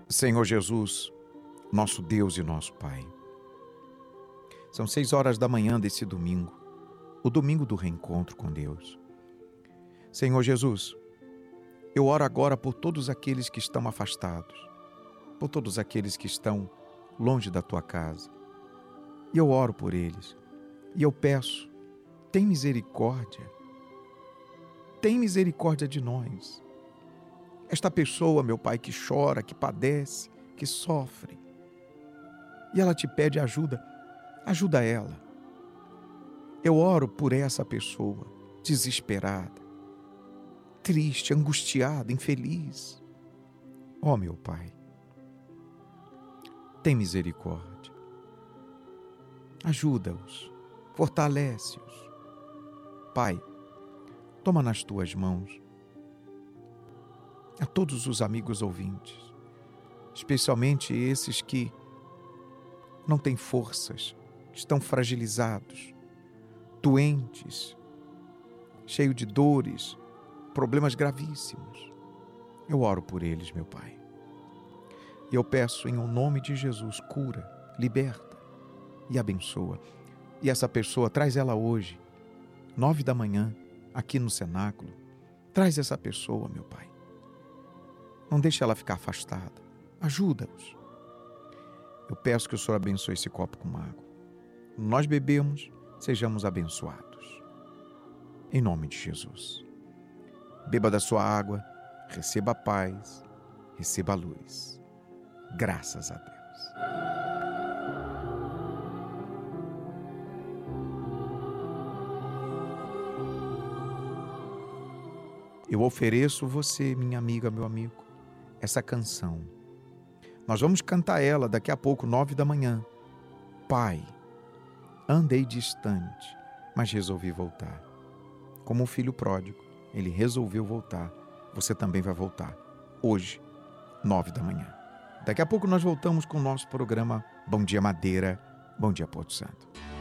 Senhor Jesus, nosso Deus e nosso Pai. São 6 horas da manhã desse domingo, o domingo do reencontro com Deus. Senhor Jesus, eu oro agora por todos aqueles que estão afastados, por todos aqueles que estão longe da Tua casa. E eu oro por eles. E eu peço, tem misericórdia de nós. Esta pessoa, meu Pai, que chora, que padece, que sofre, e ela te pede ajuda, ajuda ela. Eu oro por essa pessoa, desesperada, triste, angustiada, infeliz. Ó, meu Pai, tem misericórdia. Ajuda-os, fortalece-os. Pai, toma nas Tuas mãos a todos os amigos ouvintes, especialmente esses que não têm forças, estão fragilizados, doentes, cheios de dores, problemas gravíssimos. Eu oro por eles, meu Pai. E eu peço em o nome de Jesus, cura, liberta e abençoa. E essa pessoa, traz ela hoje, 9 da manhã, aqui no cenáculo. Traz essa pessoa, meu Pai. Não deixe ela ficar afastada. Ajuda-os. Eu peço que o Senhor abençoe esse copo com água. Nós bebemos, sejamos abençoados. Em nome de Jesus. Beba da sua água, receba a paz, receba a luz. Graças a Deus. Eu ofereço você, minha amiga, meu amigo, essa canção. Nós vamos cantar ela daqui a pouco, 9 da manhã. Pai, andei distante, mas resolvi voltar. Como o filho pródigo, ele resolveu voltar. Você também vai voltar. Hoje, 9 da manhã. Daqui a pouco nós voltamos com o nosso programa Bom Dia Madeira, Bom Dia Porto Santo.